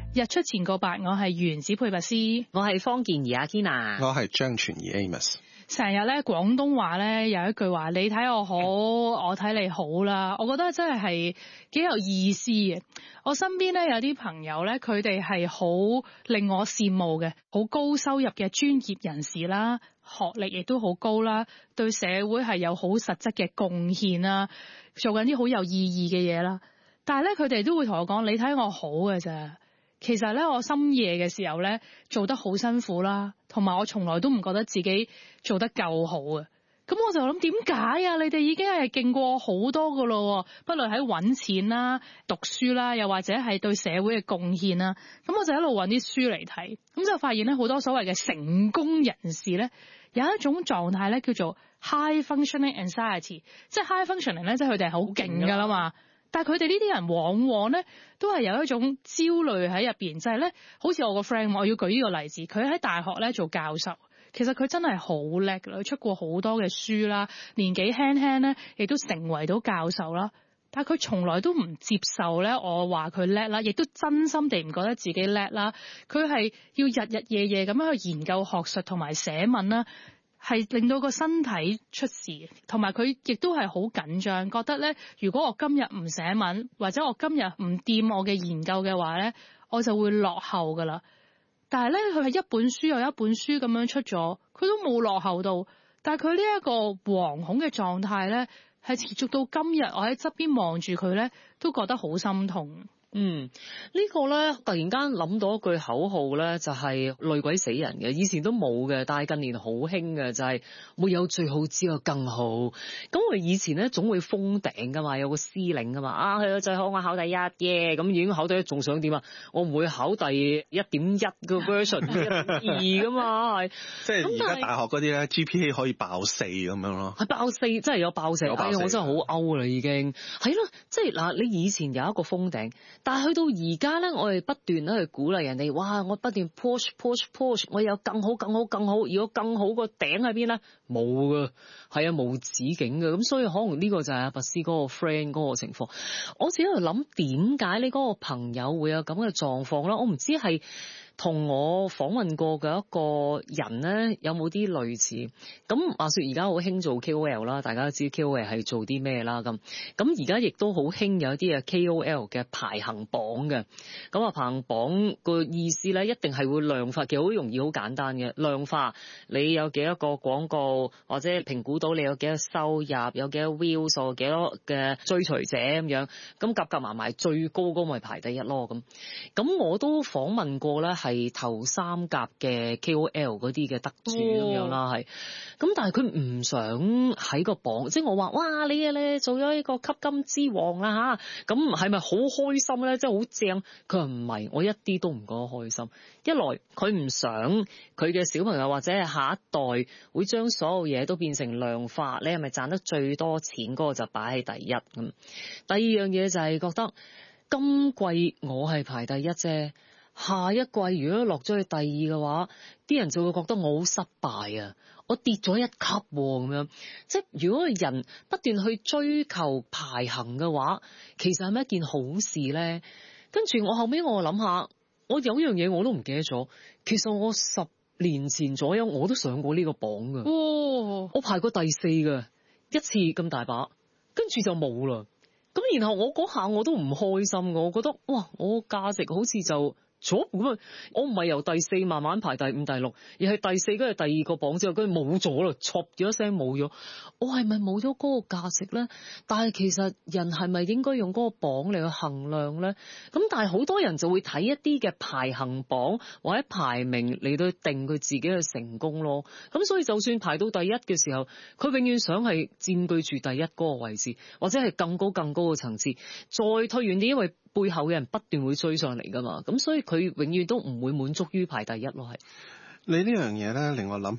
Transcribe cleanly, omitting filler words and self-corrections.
日出前告白，我係原子佩拔斯， 我係方健儀阿 Kina， 我係張傳儀 Amos。 成日咧廣東話咧有一句話，你睇我好，我睇你好啦，我覺得真係幾有意思嘅。我身邊咧有啲朋友咧，佢哋係好令我羨慕嘅，好高收入嘅專業人士啦，學歷亦都好高啦，對社會係有好實質嘅貢獻啦，做緊啲好有意義嘅嘢啦。但係咧佢哋都會同我講，你睇我好嘅咋。其實咧，我深夜嘅時候咧做得好辛苦啦，同埋我從來都唔覺得自己做得夠好啊。咁我就諗點解啊？你哋已經係勁過好多噶咯，不論喺揾錢啦、讀書啦，又或者係對社會嘅貢獻啦。咁我就一路揾啲書嚟睇，咁就發現咧好多所謂嘅成功人士咧有一種狀態咧叫做 high functioning anxiety， 即係 high functioning 咧，即係佢哋係好勁噶啦嘛。但係佢哋呢啲人往往咧都係有一種焦慮喺入邊，就係咧好似我個 friend， 我要舉呢個例子，佢喺大學咧做教授，其實佢真係好叻㗎，佢出過好多嘅書啦，年紀輕輕咧亦都成為到教授啦。但係佢從來都唔接受咧我話佢叻啦，亦都真心地唔覺得自己叻啦。佢係要日日夜夜咁樣去研究學術同埋寫文啦。係令到個身體出事，同埋佢亦都係好緊張，覺得咧，如果我今日唔寫文，或者我今日唔掂我嘅研究嘅話咧，我就會落後噶啦。但係咧，佢係一本書又一本書咁樣出咗，佢都冇落後到。但係佢呢一個惶恐嘅狀態咧，係持續到今日，我喺側邊望住佢咧，都覺得好心痛。 呢個咧突然間諗到一句口號咧，就係累鬼死人嘅，以前都冇嘅，但係近年好興嘅就係沒有最好，只有更好。咁我哋以前咧總會封頂噶嘛，有個司令噶嘛，去到最好我考第一嘅，咁已經考第一，仲想點啊？我唔會考第 1.1 個 version 1.2噶嘛，係即係而家大學嗰啲咧 GPA 可以爆4咁樣咯， 係爆4，真係有爆4，我真係好歐啦已經係咯，即係嗱，你以前有一個封頂。但係去到而家咧，我哋不斷咧去鼓勵人哋，哇！我不斷 push，我有更好。如果更好個頂喺邊咧？冇㗎，係啊，無止境嘅。咁所以可能呢個就係阿拔斯嗰個 friend 嗰個情況。我自己喺度諗，點解你嗰個朋友會有咁嘅狀況咧？我唔知係同我訪問過嘅一個人咧，有冇啲類似？咁話說而家好興做 KOL 啦，大家都知 KOL 係做啲咩啦咁。咁而家亦都好興有一啲嘅 KOL 嘅排行榜嘅。咁啊排行榜個意思咧，一定係會量化，其實好容易好簡單嘅量化。你有幾多個廣告，或者評估到你有幾多收入，有幾多 view 數，幾多嘅追隨者咁樣。咁夾埋最高嗰咪排第一咯咁。咁我都訪問過咧，係頭3甲嘅 KOL 嗰啲嘅得主咁樣啦，係。咁但係佢唔想喺個榜，即係我話哇你咧做咗呢個吸金之王啦嚇，咁係咪好開心咧？即係好正。佢話唔係，我一啲都唔覺得開心。一來佢唔想佢嘅小朋友或者係下一代會將所有嘢都變成量化，你係咪賺得最多錢嗰個就擺喺第一咁。第二樣嘢就係覺得今季我係排第一啫。下一季如果落咗去第2嘅話，啲人就會覺得我好失敗啊！我跌咗1級咁樣，即係如果人不斷去追求排行嘅話，其實係咪一件好事咧？跟住我後尾我諗下，我有樣嘢我都唔記得咗，其實我10年前左右我都上過呢個榜噶，我排過第4嘅一次咁大把，跟住就冇啦。咁然後我嗰下我都唔開心嘅，我覺得哇，我價值好似就咗咁啊！我唔係由第4慢慢排第5、第6，而係第4跟住第2個榜之後，跟住冇咗啦，錯咗一聲冇咗。我係咪冇咗嗰個價值咧？但係其實人係咪應該用嗰個榜嚟去衡量咧？咁但係好多人就會睇一啲嘅排行榜或者排名嚟到定佢自己嘅成功咯。咁所以就算排到第1嘅時候，佢永遠想係佔據住第1嗰個位置，或者係更高嘅層次。再退遠啲，因為背後嘅人不斷會追上嚟噶嘛，咁所以佢永遠都唔會滿足於排第1咯。係你呢樣嘢咧，令我諗